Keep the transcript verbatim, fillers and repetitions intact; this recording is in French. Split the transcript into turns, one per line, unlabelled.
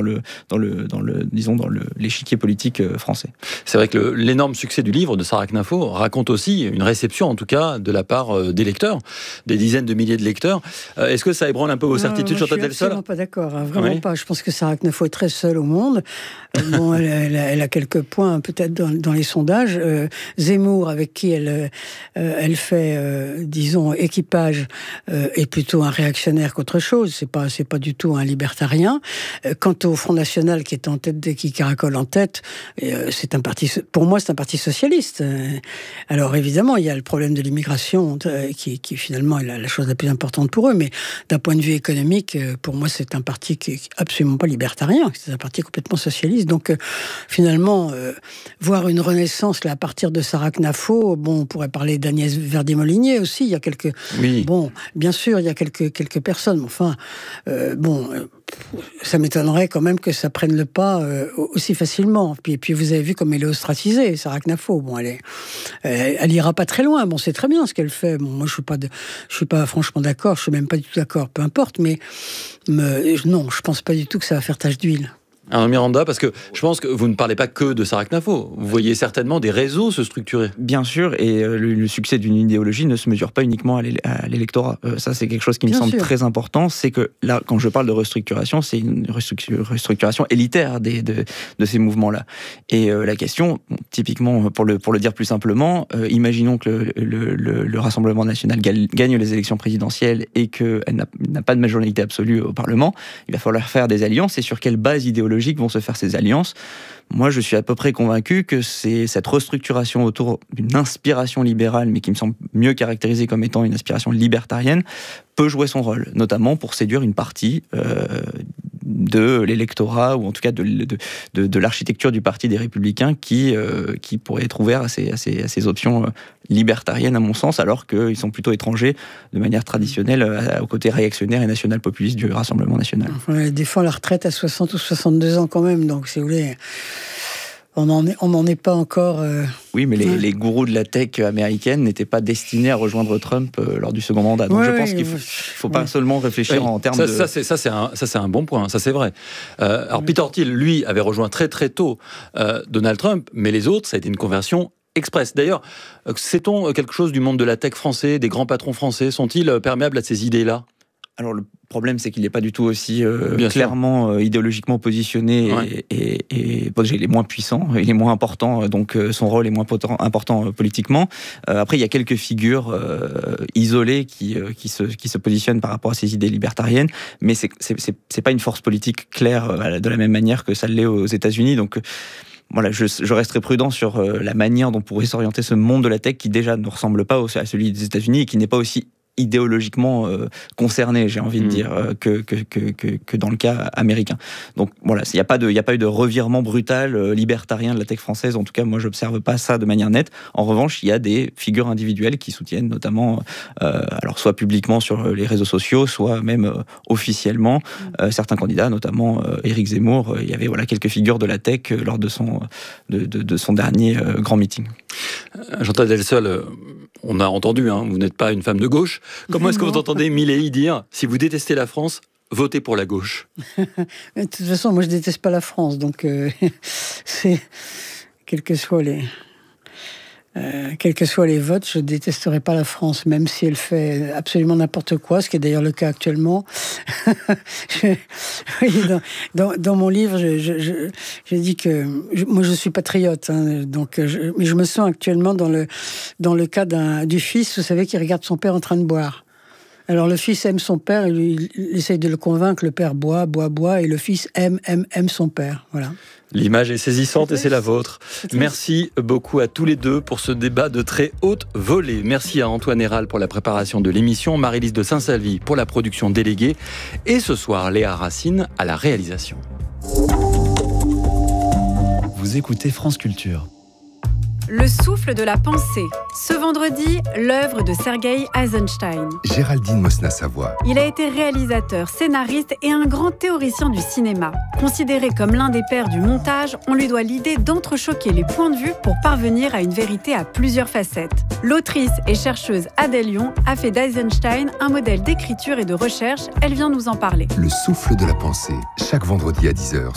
le, dans le, dans le, disons, dans le, l'échiquier politique français.
C'est vrai que le, l'énorme succès du livre de Sarah Knafo raconte aussi une réception, en tout cas, de la part des lecteurs, des dizaines de milliers de lecteurs. Est-ce que ça ébranle un peu vos certitudes,
Chantal
Delseul ?
Je suis absolument pas d'accord, hein, vraiment
oui.
pas. Je pense que Sarah Knafo est très seule au monde. Bon, elle, elle, elle a quelques points peut-être dans, dans les sondages. Euh, Zemmour, avec qui elle, euh, elle fait, euh, disons, équipage, euh, est plutôt un réactionnaire qu'autre chose. C'est pas, c'est pas du tout un libertarien. Euh, quant au Front National, qui est en tête, qui caracole en tête, euh, c'est un parti. Pour moi, c'est un parti socialiste. Euh, alors évidemment, il y a le problème de l'immigration, euh, qui, qui finalement est la, la chose la plus importante pour eux. Mais d'un point de vue économique, euh, pour moi, c'est un parti qui est absolument pas libertarien. C'est un parti complètement socialiste. Donc, euh, finalement, euh, voir une renaissance là à partir de Sarah Knafo, bon, on pourrait parler d'Agnès Verdier-Molinier aussi. Il y a quelques,
oui.
bon, bien sûr, il y a quelques quelques personnes. Mais enfin, euh, bon, euh, ça m'étonnerait quand même que ça prenne le pas euh, aussi facilement. Puis, puis vous avez vu comme elle est ostracisée, Sarah Knafo. Bon, elle est, elle, elle ira pas très loin. Bon, c'est très bien ce qu'elle fait. Bon, moi, je suis pas, de, je suis pas franchement d'accord. Je suis même pas du tout d'accord. Peu importe, mais, mais non, je pense pas du tout que ça va faire tache d'huile.
Alors Miranda, parce que je pense que vous ne parlez pas que de Sarah Knafo. Vous voyez certainement des réseaux se structurer.
Bien sûr, et le, le succès d'une idéologie ne se mesure pas uniquement à, l'é- à l'électorat. Euh, ça, c'est quelque chose qui me
Bien
semble
sûr.
très important. C'est que là, quand je parle de restructuration, c'est une restructu- restructuration élitaire des, de, de ces mouvements-là. Et euh, la question, bon, typiquement, pour le, pour le dire plus simplement, euh, imaginons que le, le, le, le Rassemblement national gagne, gagne les élections présidentielles et qu'elle n'a, n'a pas de majorité absolue au Parlement. Il va falloir faire des alliances. Et sur quelle base idéologique vont se faire ces alliances? Moi, je suis à peu près convaincu que c'est cette restructuration autour d'une inspiration libérale, mais qui me semble mieux caractérisée comme étant une inspiration libertarienne, peut jouer son rôle, notamment pour séduire une partie euh, de l'électorat, ou en tout cas de, de, de, de l'architecture du Parti des Républicains, qui, euh, qui pourrait être ouvert à ces, à ces, à ces options euh, libertariennes, à mon sens, alors qu'ils sont plutôt étrangers, de manière traditionnelle, à, au côté réactionnaire et national-populiste du Rassemblement national.
Enfin, elle défend la retraite à soixante ou soixante-deux ans quand même, donc si vous voulez... On n'en est, on n'en est pas encore... Euh...
Oui, mais les,
ouais.
les gourous de la tech américaine n'étaient pas destinés à rejoindre Trump euh, lors du second mandat. Donc
ouais,
je pense
ouais,
qu'il ne faut,
ouais.
faut pas seulement réfléchir
Oui,
en termes
ça,
de...
Ça c'est, ça, c'est un, ça, c'est un bon point, ça c'est vrai. Euh, alors, Peter Thiel, lui, avait rejoint très très tôt euh, Donald Trump, mais les autres, ça a été une conversion express. D'ailleurs, euh, sait-on quelque chose du monde de la tech français, des grands patrons français? Sont-ils perméables à ces idées-là?
Alors le problème, c'est qu'il n'est pas du tout aussi euh,
Bien
clairement euh, idéologiquement positionné,
ouais.
et, et, et bon, déjà, il est moins puissant, il est moins important, donc euh, son rôle est moins potent, important euh, politiquement. Euh, après, il y a quelques figures euh, isolées qui, euh, qui, se, qui se positionnent par rapport à ces idées libertariennes, mais c'est, c'est, c'est, c'est pas une force politique claire euh, de la même manière que ça l'est aux États-Unis. Donc euh, voilà, je, je resterai prudent sur euh, la manière dont pourrait s'orienter ce monde de la tech qui déjà ne ressemble pas au, à celui des États-Unis et qui n'est pas aussi idéologiquement euh, concerné, j'ai envie de dire, euh, que, que, que, que, que dans le cas américain. Donc voilà, il n'y a pas de, il n'y a pas eu de revirement brutal euh, libertarien de la tech française. En tout cas, moi, j'observe pas ça de manière nette. En revanche, il y a des figures individuelles qui soutiennent, notamment, euh, alors soit publiquement sur les réseaux sociaux, soit même euh, officiellement, euh, certains candidats, notamment euh, Éric Zemmour. Euh, il y avait voilà quelques figures de la tech euh, lors de son, de, de, de son dernier euh, grand meeting.
Chantal Delseul, euh, on a entendu, hein, vous n'êtes pas une femme de gauche. Comment est-ce que vous entendez Milei dire « Si vous détestez la France, votez pour la gauche ».
De toute façon, moi, je déteste pas la France, donc euh, c'est quels que soient les euh, quels que soient les votes, je détesterai pas la France, même si elle fait absolument n'importe quoi, ce qui est d'ailleurs le cas actuellement. je, oui, dans, dans, dans mon livre, je, je, je, j'ai dit que je, moi, je suis patriote, hein, donc, je, mais je me sens actuellement dans le dans le cas d'un du fils, vous savez, qui regarde son père en train de boire. Alors le fils aime son père, il, il, il essaye de le convaincre, le père boit, boit, boit, et le fils aime, aime, aime son père. Voilà.
L'image est saisissante et c'est la vôtre. Merci beaucoup à tous les deux pour ce débat de très haute volée. Merci à Antoine Héral pour la préparation de l'émission, Marie-Lise de Saint-Salvi pour la production déléguée, et ce soir Léa Racine à la réalisation.
Vous écoutez France Culture.
Le souffle de la pensée. Ce vendredi, l'œuvre de Sergueï Eisenstein.
Géraldine Mosna-Savoie.
Il a été réalisateur, scénariste et un grand théoricien du cinéma. Considéré comme l'un des pères du montage, on lui doit l'idée d'entrechoquer les points de vue pour parvenir à une vérité à plusieurs facettes. L'autrice et chercheuse Adèle Lyon a fait d'Eisenstein un modèle d'écriture et de recherche. Elle vient nous en parler.
Le souffle de la pensée, chaque vendredi à dix heures